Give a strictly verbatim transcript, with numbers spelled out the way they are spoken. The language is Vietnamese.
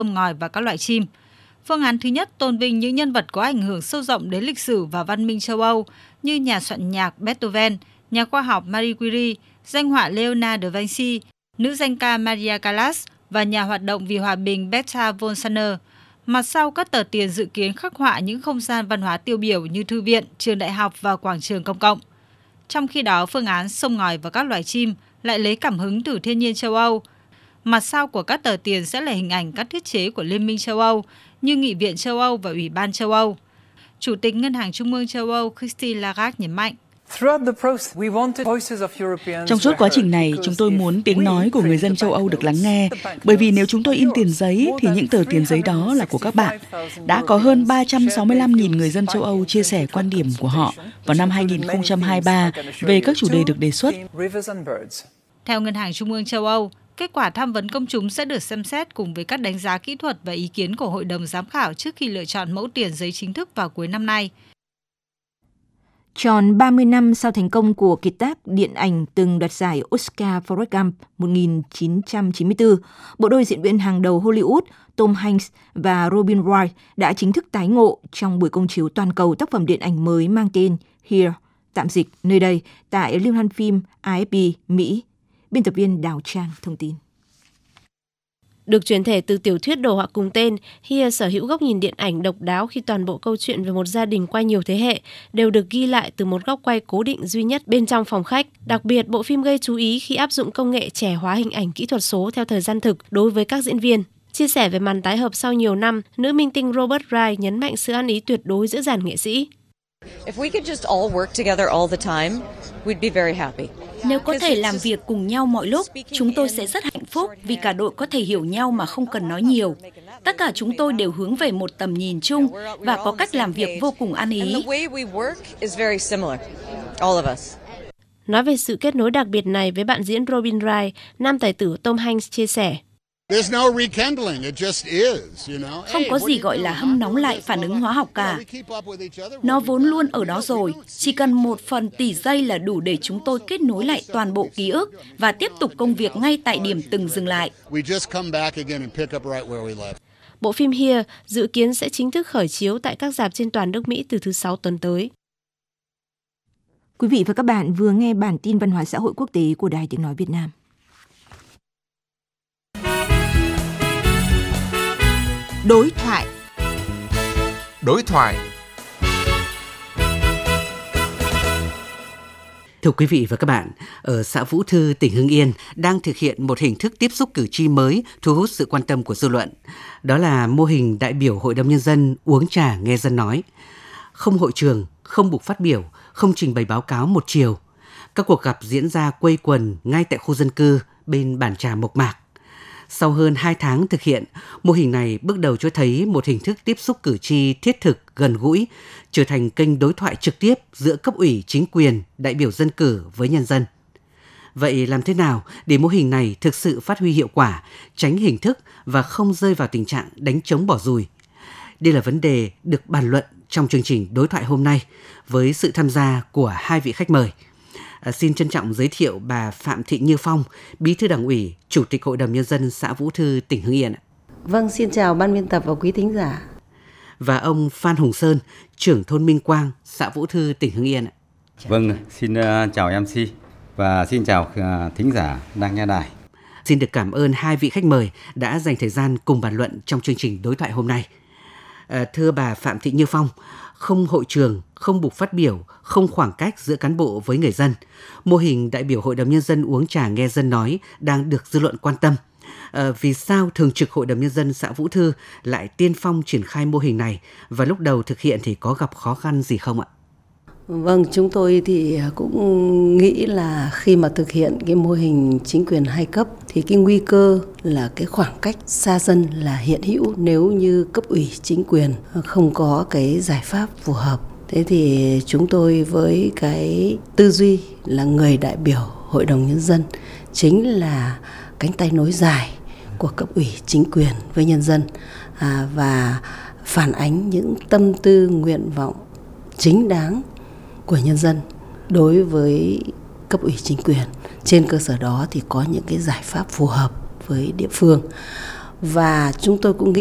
tôm ngòi và các loại chim. Phương án thứ nhất tôn vinh những nhân vật có ảnh hưởng sâu rộng đến lịch sử và văn minh châu Âu như nhà soạn nhạc Beethoven, nhà khoa học Marie Curie, danh họa Leonardo da Vinci, nữ danh ca Maria Callas và nhà hoạt động vì hòa bình Berta von Suttner. Mặt sau các tờ tiền dự kiến khắc họa những không gian văn hóa tiêu biểu như thư viện, trường đại học và quảng trường công cộng. Trong khi đó, phương án sông ngòi và các loài chim lại lấy cảm hứng từ thiên nhiên châu Âu. Mặt sau của các tờ tiền sẽ là hình ảnh các thiết chế của Liên minh châu Âu như Nghị viện châu Âu và Ủy ban châu Âu. Chủ tịch Ngân hàng Trung ương châu Âu Christine Lagarde nhấn mạnh. Trong suốt quá trình này, chúng tôi muốn tiếng nói của người dân châu Âu được lắng nghe, bởi vì nếu chúng tôi in tiền giấy thì những tờ tiền giấy đó là của các bạn. Đã có hơn ba trăm sáu mươi lăm nghìn người dân châu Âu chia sẻ quan điểm của họ vào năm hai nghìn không trăm hai mươi ba về các chủ đề được đề xuất. Theo Ngân hàng Trung ương châu Âu, kết quả tham vấn công chúng sẽ được xem xét cùng với các đánh giá kỹ thuật và ý kiến của Hội đồng Giám khảo trước khi lựa chọn mẫu tiền giấy chính thức vào cuối năm nay. Tròn ba mươi năm sau thành công của kiệt tác điện ảnh từng đoạt giải Oscar Forrest Gump một nghìn chín trăm chín mươi tư, bộ đôi diễn viên hàng đầu Hollywood Tom Hanks và Robin Wright đã chính thức tái ngộ trong buổi công chiếu toàn cầu tác phẩm điện ảnh mới mang tên Here, tạm dịch nơi đây, tại Liên hoan phim a ép pê, Mỹ. Biên tập viên Đào Trang thông tin. Được chuyển thể từ tiểu thuyết đồ họa cùng tên, Here sở hữu góc nhìn điện ảnh độc đáo khi toàn bộ câu chuyện về một gia đình qua nhiều thế hệ đều được ghi lại từ một góc quay cố định duy nhất bên trong phòng khách. Đặc biệt, bộ phim gây chú ý khi áp dụng công nghệ trẻ hóa hình ảnh kỹ thuật số theo thời gian thực đối với các diễn viên. Chia sẻ về màn tái hợp sau nhiều năm, nữ minh tinh Robert Wright nhấn mạnh sự ăn ý tuyệt đối giữa dàn nghệ sĩ. Nếu có thể làm việc cùng nhau mọi lúc, chúng tôi sẽ rất hạnh phúc vì cả đội có thể hiểu nhau mà không cần nói nhiều. Tất cả chúng tôi đều hướng về một tầm nhìn chung và có cách làm việc vô cùng ăn ý. Nói về sự kết nối đặc biệt này với bạn diễn Robin Wright, nam tài tử Tom Hanks chia sẻ. Không có gì gọi là hâm nóng lại phản ứng hóa học cả. Nó vốn luôn ở đó rồi. Chỉ cần một phần tỷ giây là đủ để chúng tôi kết nối lại toàn bộ ký ức và tiếp tục công việc ngay tại điểm từng dừng lại. Bộ phim Here dự kiến sẽ chính thức khởi chiếu tại các rạp trên toàn nước Mỹ từ thứ Sáu tuần tới. Quý vị và các bạn vừa nghe bản tin văn hóa xã hội quốc tế của Đài Tiếng Nói Việt Nam. Đối thoại. Đối thoại. Thưa quý vị và các bạn, ở xã Vũ Thư, tỉnh Hưng Yên đang thực hiện một hình thức tiếp xúc cử tri mới thu hút sự quan tâm của dư luận. Đó là mô hình đại biểu Hội đồng Nhân dân uống trà nghe dân nói. Không hội trường, không buộc phát biểu, không trình bày báo cáo một chiều. Các cuộc gặp diễn ra quây quần ngay tại khu dân cư bên bàn trà mộc mạc. Sau hơn hai tháng thực hiện, mô hình này bước đầu cho thấy một hình thức tiếp xúc cử tri thiết thực, gần gũi, trở thành kênh đối thoại trực tiếp giữa cấp ủy, chính quyền, đại biểu dân cử với nhân dân. Vậy làm thế nào để mô hình này thực sự phát huy hiệu quả, tránh hình thức và không rơi vào tình trạng đánh trống bỏ dùi? Đây là vấn đề được bàn luận trong chương trình đối thoại hôm nay với sự tham gia của hai vị khách mời. À, xin trân trọng giới thiệu bà Phạm Thị Như Phong, Bí thư Đảng ủy, Chủ tịch Hội đồng Nhân dân xã Vũ Thư, tỉnh Hưng Yên. Vâng, xin chào ban biên tập và quý thính giả. Và ông Phan Hùng Sơn, trưởng thôn Minh Quang, xã Vũ Thư, tỉnh Hưng Yên. Vâng, xin uh, chào em xê và xin chào uh, thính giả đang nghe đài. Xin được cảm ơn hai vị khách mời đã dành thời gian cùng bàn luận trong chương trình đối thoại hôm nay. À, thưa bà Phạm Thị Như Phong, không hội trường, không buộc phát biểu, không khoảng cách giữa cán bộ với người dân. Mô hình đại biểu Hội đồng Nhân dân uống trà nghe dân nói đang được dư luận quan tâm. À, vì sao Thường trực Hội đồng Nhân dân xã Vũ Thư lại tiên phong triển khai mô hình này và lúc đầu thực hiện thì có gặp khó khăn gì không ạ? Vâng, chúng tôi thì cũng nghĩ là khi mà thực hiện cái mô hình chính quyền hai cấp thì cái nguy cơ là cái khoảng cách xa dân là hiện hữu nếu như cấp ủy chính quyền không có cái giải pháp phù hợp. Thế thì chúng tôi với cái tư duy là người đại biểu Hội đồng Nhân dân chính là cánh tay nối dài của cấp ủy chính quyền với nhân dân à, và phản ánh những tâm tư nguyện vọng chính đáng của nhân dân đối với cấp ủy chính quyền. Trên cơ sở đó thì có những cái giải pháp phù hợp với địa phương. và chúng tôi cũng nghĩ